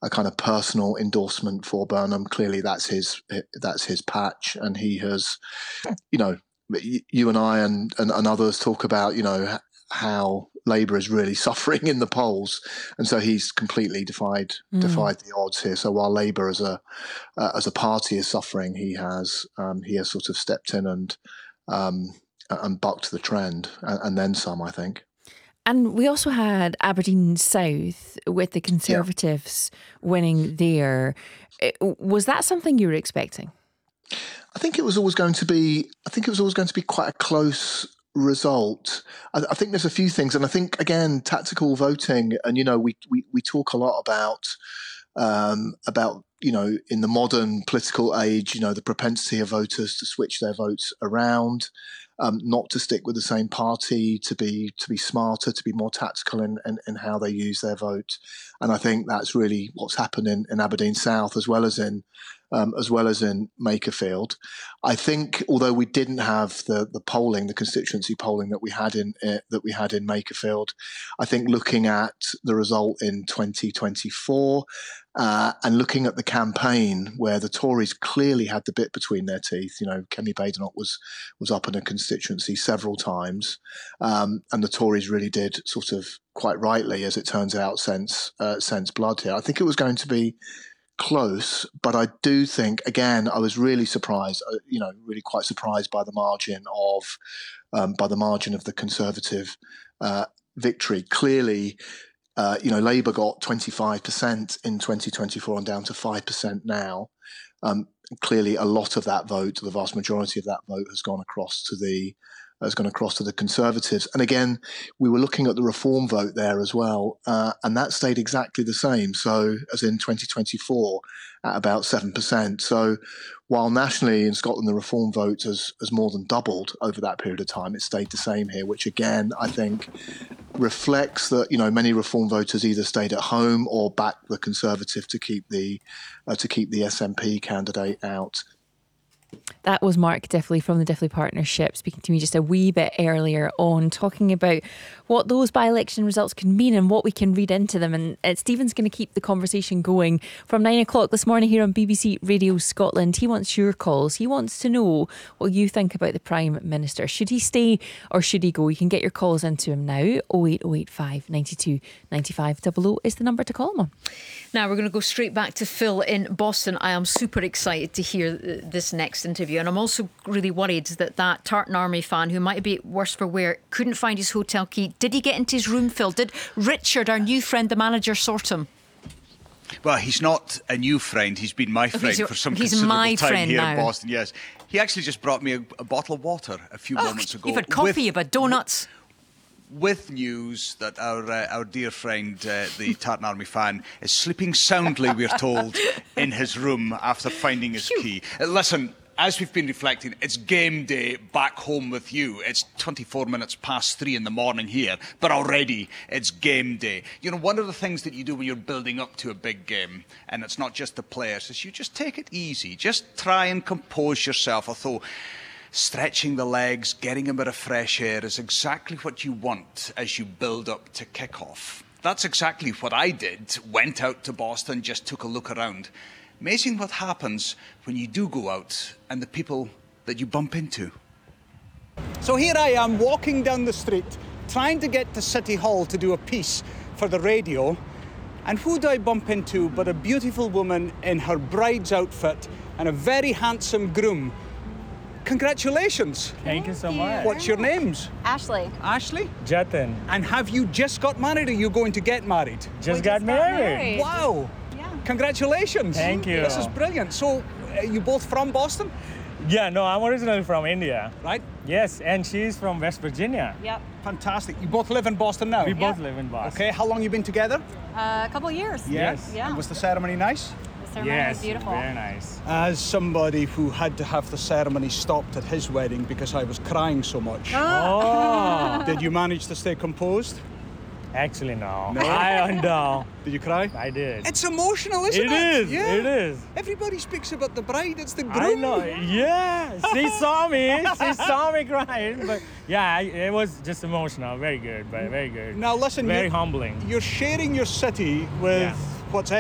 kind of personal endorsement for Burnham. Clearly, that's his patch, and he has, you and I and others talk about, how Labour is really suffering in the polls, and so he's completely defied the odds here. So while Labour as a party is suffering, he has sort of stepped in and bucked the trend, and then some, I think. And we also had Aberdeen South with the Conservatives winning there. Was that something you were expecting? I think it was always going to be quite a close result. I think there's a few things, and I think again tactical voting, and we talk a lot about in the modern political age, the propensity of voters to switch their votes around, not to stick with the same party, to be smarter, to be more tactical in how they use their vote. And I think that's really what's happened in Aberdeen South as well as in Makerfield. I think although we didn't have the polling, the constituency polling that we had in Makerfield, I think looking at the result in 2024 and looking at the campaign where the Tories clearly had the bit between their teeth, Kemi Badenoch was up in a constituency several times, and the Tories really did sort of quite rightly, as it turns out, sense blood here. I think it was going to be close, but I do think, again, I was really surprised, really quite surprised by the margin of the Conservative victory. Clearly, Labour got 25% in 2024 and down to 5% now. Clearly, a lot of that vote, the vast majority of that vote, has gone across to the Conservatives. And again, we were looking at the Reform vote there as well, and that stayed exactly the same. So as in 2024, at about 7%. So while nationally in Scotland the Reform vote has more than doubled over that period of time, it stayed the same here, which again I think reflects that many Reform voters either stayed at home or backed the Conservative to keep the SNP candidate out. That was Mark Diffley from the Diffley Partnership speaking to me just a wee bit earlier on, talking about what those by-election results can mean and what we can read into them. And Stephen's going to keep the conversation going from 9 o'clock this morning here on BBC Radio Scotland. He wants your calls. He wants to know what you think about the Prime Minister. Should he stay or should he go? You can get your calls into him now. 08085 92 95 00 is the number to call him on. Now we're going to go straight back to Phil in Boston. I am super excited to hear this next interview, and I'm also really worried that Tartan Army fan who might be worse for wear couldn't find his hotel key. Did he get into his room, Phil? Did Richard, our new friend, the manager, sort him? Well, he's not a new friend. He's been my friend for some considerable time here in Boston. Yes, he actually just brought me a bottle of water a few moments ago. You've had coffee, you've had donuts. With news that our dear friend, the Tartan Army fan, is sleeping soundly, we're told, in his room after finding his key. Listen, as we've been reflecting, it's game day back home with you. It's 24 minutes past 3 in the morning here, but already it's game day. One of the things that you do when you're building up to a big game, and it's not just the players, is you just take it easy. Just try and compose yourself, although stretching the legs, getting a bit of fresh air is exactly what you want as you build up to kick-off. That's exactly what I did. Went out to Boston, just took a look around. Amazing what happens when you do go out and the people that you bump into. So here I am walking down the street, trying to get to City Hall to do a piece for the radio. And who do I bump into but a beautiful woman in her bride's outfit and a very handsome groom. Congratulations. Thank you so much. What's your names? Ashley. Ashley? Jatin. And have you just got married or are you going to get married? Just got married. Wow. Yeah. Congratulations. Thank you. This is brilliant. So, you both from Boston? Yeah, no, I'm originally from India. Right. Yes, and she's from West Virginia. Yep. Fantastic. You both live in Boston now? We both live in Boston. Okay, how long you been together? A couple of years. Yes. Yeah. And was the ceremony nice? The ceremony was beautiful. Very nice. As somebody who had to have the ceremony stopped at his wedding because I was crying so much. Oh. Did you manage to stay composed? Actually, no. No. Did you cry? I did. It's emotional, isn't it? It is. Yeah. It is. Everybody speaks about the bride. It's the groom. I know. Yeah. She saw me. She saw me crying. But yeah, it was just emotional. Very good. But very good. Now listen. Very humbling. You're sharing your city with what's